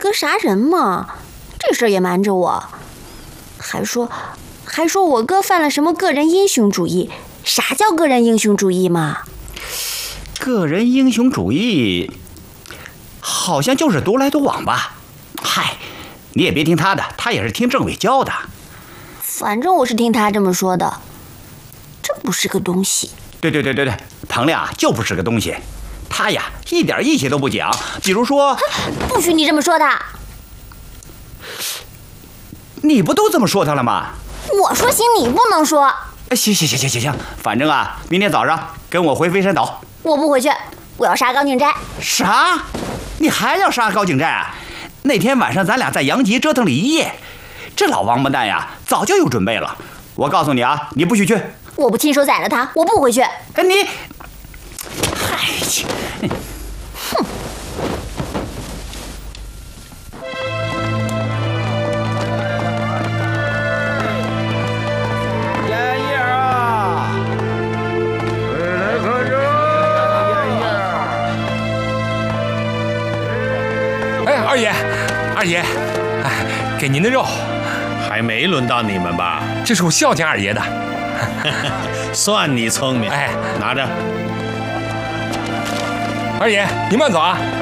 得啥人嘛？这事儿也瞒着我，还说我哥犯了什么个人英雄主义？啥叫个人英雄主义嘛？ 个人英雄主义，好像就是独来独往吧。嗨，你也别听他的，他也是听政委教的。 反正我是听他这么说的。真不是个东西。 对，彭亮就不是个东西。他呀，一点义气都不讲。比如说， 不许你这么说他。 你不都这么说他了吗？ 我说行，你不能说。 行，反正啊，明天早上跟我回飞山岛。 我不回去，我要杀高景斋。 啥？你还要杀高景斋啊？那天晚上咱俩在阳极折腾了一夜，这老王八蛋呀，早就有准备了。我告诉你啊，你不许去。 我不亲手宰了他，我不回去。 你，嗨， 哼。 二爷，哎，给您的肉， 还没轮到你们吧？ 这是我孝敬二爷的。 算你聪明。 哎， 拿着。 二爷，您慢走啊。